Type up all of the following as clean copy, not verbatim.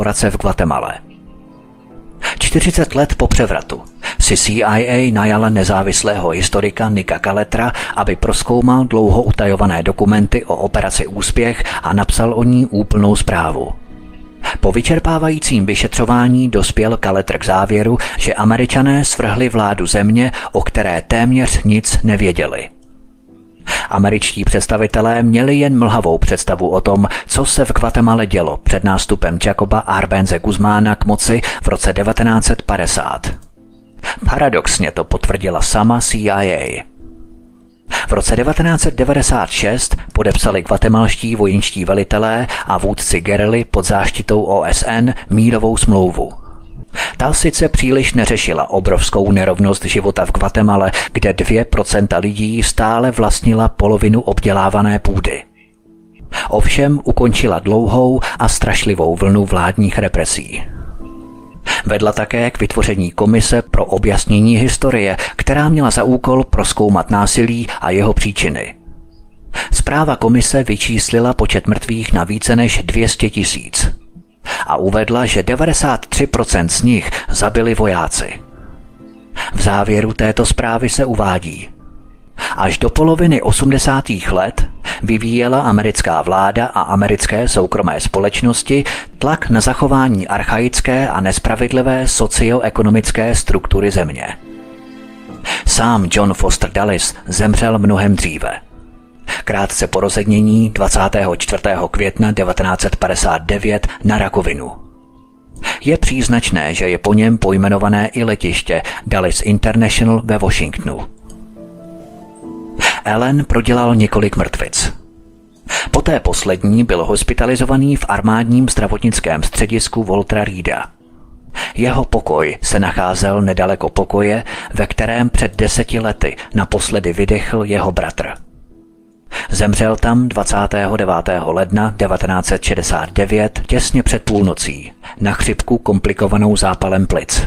v Guatemale. 40 let po převratu si CIA najala nezávislého historika Nicka Caletra, aby prozkoumal dlouho utajované dokumenty o operaci Úspěch a napsal o ní úplnou zprávu. Po vyčerpávajícím vyšetřování dospěl Caletr k závěru, že Američané svrhli vládu země, o které téměř nic nevěděli. Američtí představitelé měli jen mlhavou představu o tom, co se v Guatemale dělo před nástupem Jacoba Arbenze Guzmána k moci v roce 1950. Paradoxně to potvrdila sama CIA. V roce 1996 podepsali guatemalští vojenští velitelé a vůdci gerily pod záštitou OSN mírovou smlouvu. Ta sice příliš neřešila obrovskou nerovnost života v Guatemale, kde 2% lidí stále vlastnila polovinu obdělávané půdy. Ovšem ukončila dlouhou a strašlivou vlnu vládních represí. Vedla také k vytvoření komise pro objasnění historie, která měla za úkol prozkoumat násilí a jeho příčiny. Zpráva komise vyčíslila počet mrtvých na více než 200 000 a uvedla, že 93% z nich zabili vojáci. V závěru této zprávy se uvádí: až do poloviny 80. let vyvíjela americká vláda a americké soukromé společnosti tlak na zachování archaické a nespravedlivé socioekonomické struktury země. Sám John Foster Dulles zemřel mnohem dříve. Krátce po rozednění 24. května 1959 na rakovinu. Je příznačné, že je po něm pojmenované i letiště Dulles International ve Washingtonu. Allen prodělal několik mrtvic. Poté poslední byl hospitalizovaný v armádním zdravotnickém středisku Waltera Reeda. Jeho pokoj se nacházel nedaleko pokoje, ve kterém před 10 lety naposledy vydechl jeho bratr. Zemřel tam 29. ledna 1969 těsně před půlnocí na chřipku komplikovanou zápalem plic.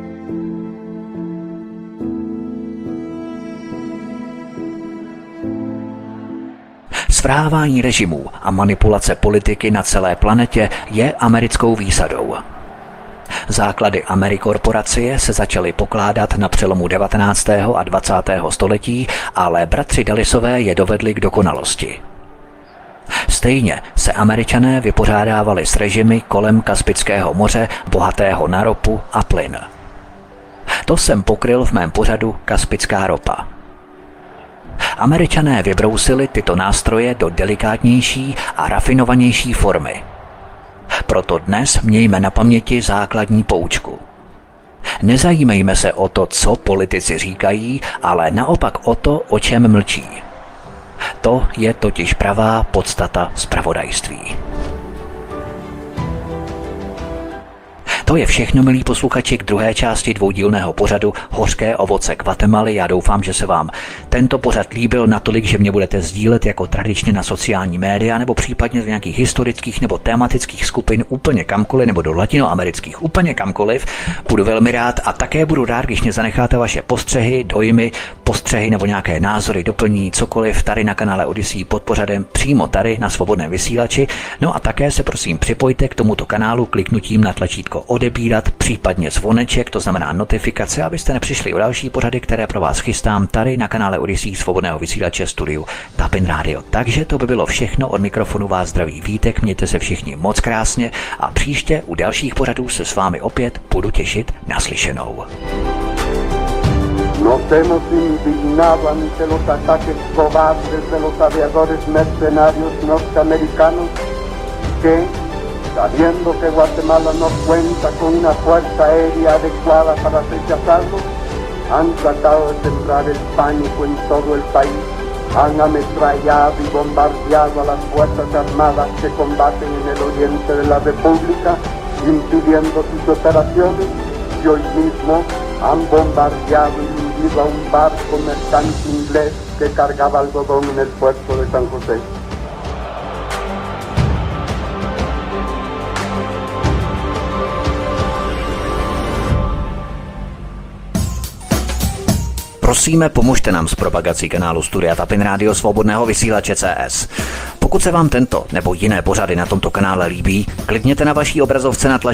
Svrhávání režimů a manipulace politiky na celé planetě je americkou výsadou. Základy Amerikorporacie se začaly pokládat na přelomu 19. a 20. století, ale bratři Dullisové je dovedli k dokonalosti. Stejně se Američané vypořádávali s režimy kolem Kaspického moře, bohatého na ropu a plyn. To jsem pokryl v mém pořadu Kaspická ropa. Američané vybrousili tyto nástroje do delikátnější a rafinovanější formy. Proto dnes mějme na paměti základní poučku. Nezajímejme se o to, co politici říkají, ale naopak o to, o čem mlčí. To je totiž pravá podstata zpravodajství. To je všechno, milí posluchači, k druhé části dvoudílného pořadu Hořké ovoce Guatemaly. Já doufám, že se vám tento pořad líbil natolik, že mě budete sdílet jako tradičně na sociální média nebo případně z nějakých historických nebo tematických skupin úplně kamkoliv, nebo do latinoamerických úplně kamkoliv. Budu velmi rád a také budu rád, když mě zanecháte vaše postřehy, dojmy, postřehy nebo nějaké názory, doplní cokoliv tady na kanále Odyssey pod pořadem přímo tady na Svobodném vysílači. No a také se prosím připojte k tomuto kanálu kliknutím na tlačítko odebírat, případně zvoneček, to znamená notifikace, abyste nepřišli o další pořady, které pro vás chystám tady na kanále Odyssey Svobodného vysílače studiu Tapin Radio. Takže to by bylo všechno, od mikrofonu vás zdraví Vítek, mějte se všichni moc krásně a příště u dalších pořadů se s vámi opět budu těšit naslyšenou. Nos hemos indignado ante los ataques cobardes de los aviadores mercenarios norteamericanos que, sabiendo que Guatemala no cuenta con una fuerza aérea adecuada para rechazarlos, han tratado de sembrar el pánico en todo el país, han ametrallado y bombardeado a las fuerzas armadas que combaten en el oriente de la República, impidiendo sus operaciones, y hoy mismo han bombardeado y hundido a un barco mercante inglés que cargaba algodón en el puerto de San José. Prosíme, pomožte nám s propagací kanálu Studia Tapin Radio Svobodného vysílače CS. Pokud se vám tento nebo jiné pořady na tomto kanále líbí, klikněte na vaší obrazovce na tlačítko